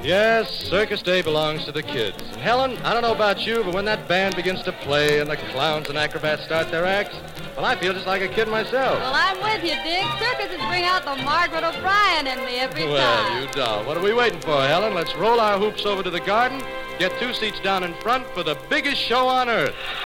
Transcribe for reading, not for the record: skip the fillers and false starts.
Yes, Circus Day belongs to the kids. And Helen, I don't know about you, but when that band begins to play and the clowns and acrobats start their acts, well, I feel just like a kid myself. Well, I'm with you, Dick. Circuses bring out the Margaret O'Brien in me every time. Well, you doll. What are we waiting for, Helen? Let's roll our hoops over to the garden, get 2 seats down in front for the biggest show on earth.